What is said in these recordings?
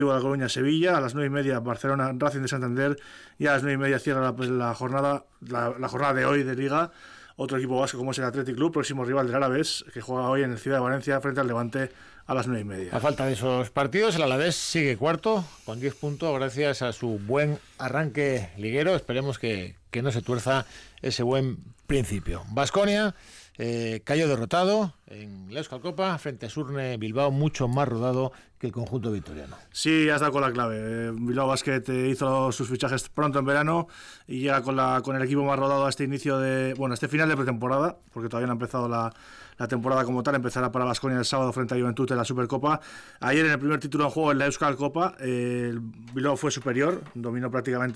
La Coruña Sevilla, a las 9:30 Barcelona Racing de Santander, y a las 9:30 cierra la jornada de hoy de Liga. Otro equipo vasco como es el Athletic Club, próximo rival del Alavés, que juega hoy en el Ciudad de Valencia frente al Levante a las 9:30. A falta de esos partidos, el Alavés sigue cuarto con 10 puntos gracias a su buen arranque liguero. Esperemos que no se tuerza ese buen principio. Baskonia cayó derrotado en la Euskal Copa frente a Surne Bilbao, mucho más rodado que el conjunto vitoriano. Sí, has dado con la clave. Bilbao Basket hizo sus fichajes pronto en verano y llega con el equipo más rodado a este este final de pretemporada, porque todavía no ha empezado la temporada como tal. Empezará para Baskonia el sábado frente a Juventud en la Supercopa. Ayer, en el primer título en juego en la Euskal Copa, el Bilbao fue superior, dominó prácticamente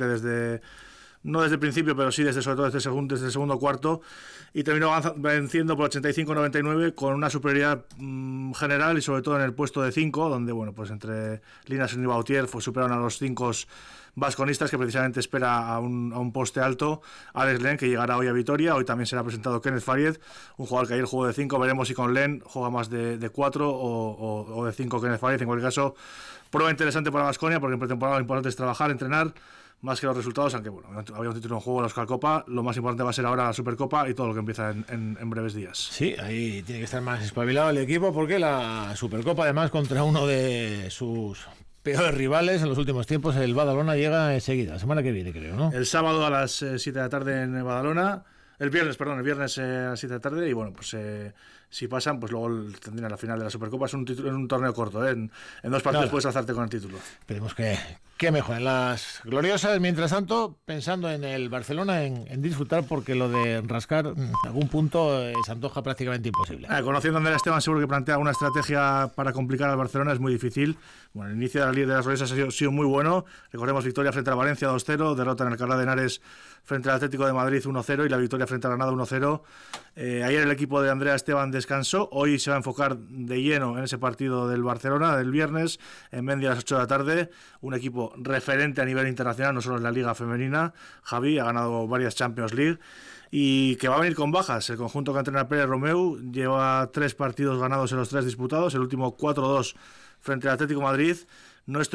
no desde el principio, pero sí sobre todo desde el segundo cuarto, y terminó venciendo por 85-99 con una superioridad general, y sobre todo en el puesto de 5, donde pues entre Linas y Bautier superaron a los 5 vasconistas, que precisamente espera a un poste alto Alex Len, que llegará hoy a Vitoria. Hoy también será presentado Kenneth Faried, un jugador que ayer jugó de 5. Veremos si con Len juega más de 4 o de 5 Kenneth Faried. En cualquier caso, prueba interesante para Baskonia, porque en pretemporada lo importante es trabajar, entrenar, más que los resultados, aunque había un título en juego en la Euskal Copa. Lo más importante va a ser ahora la Supercopa y todo lo que empieza en breves días. Sí, ahí tiene que estar más espabilado el equipo, porque la Supercopa, además, contra uno de sus peores rivales en los últimos tiempos, el Badalona, llega enseguida, la semana que viene, creo, ¿no? El sábado a las 7 de la tarde en Badalona. El viernes a las 7 de la tarde, y si pasan, pues luego tendrán la final de la Supercopa. Es un torneo corto, en 2 partidos puedes alzarte con el título. Esperemos que mejoren las gloriosas. Mientras tanto, pensando en el Barcelona, en disfrutar, porque lo de rascar algún punto se antoja prácticamente imposible. Conociendo a Andrea Esteban, seguro que plantea una estrategia para complicar al Barcelona. Es muy difícil. Bueno, el inicio de las gloriosas ha sido muy bueno. Recordemos victoria frente a Valencia 2-0, derrota en Alcalá de Henares frente al Atlético de Madrid 1-0, y la victoria frente a Granada 1-0. Ayer el equipo de Andrea Esteban descansó. Hoy se va a enfocar de lleno en ese partido del Barcelona del viernes en Mendy a las 8 de la tarde. Un equipo referente a nivel internacional, no solo en la Liga Femenina. Javi ha ganado varias Champions League y que va a venir con bajas. El conjunto que entrena Pérez Romeu lleva 3 partidos ganados en los 3 disputados, el último 4-2 frente al Atlético de Madrid. No estoy